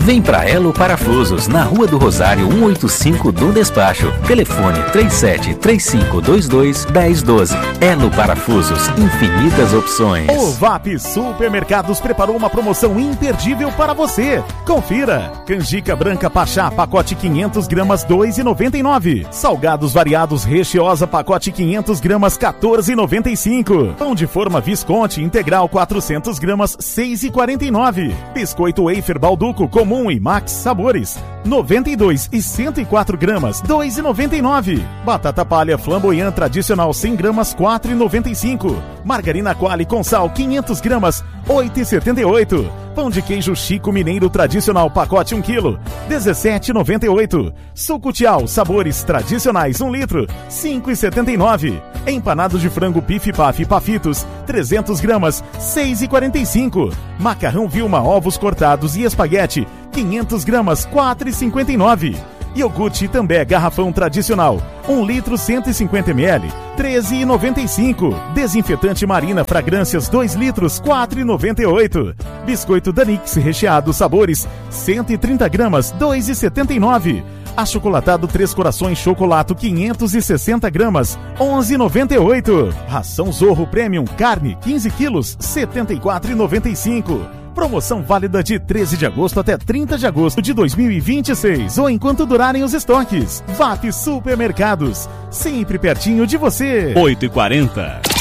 Vem pra Elo Parafusos, na Rua do Rosário 185 do Despacho. Telefone 3735221012. Elo Parafusos, infinitas opções. O VAP Supermercados preparou uma promoção imperdível para você. Confira. Canjica branca Pachá, pacote 500 gramas, R$ 2,99. Salgados variados Rechiosa, pacote 500 gramas, R$ 14,95. Pão de forma Visconti integral 400 gramas, R$ 6,49. Biscoito Wafer Balduco comum e Max Sabores 92 e 104 gramas, R$ 2,99. Batata palha flamboyant tradicional 100 gramas, R$ 4,95. Margarina Quali com sal 500 gramas, R$ 8,78. Pão de queijo Chico Mineiro tradicional pacote 1 kg, R$ 17,98. Suco Tial sabores tradicionais 1 litro, R$ 5,79. Empanado de frango Pif Paf Pafitos 300 gramas, R$ 6,45. Macarrão Vilma ovos cortados e espaguete 500 gramas, R$ 4,59. Iogurte També garrafão tradicional 1 litro 150 ml, R$ 13,95. Desinfetante Marina Fragrâncias 2 litros, R$ 4,98. Biscoito Danix recheado sabores 130 gramas, R$ 2,79. Achocolatado Três Corações Chocolato 560 gramas, R$ 11,98. Ração Zorro Premium Carne 15 quilos, R$ 74,95. Promoção válida de 13 de agosto até 30 de agosto de 2026 ou enquanto durarem os estoques. VAP Supermercados, sempre pertinho de você. 8h40.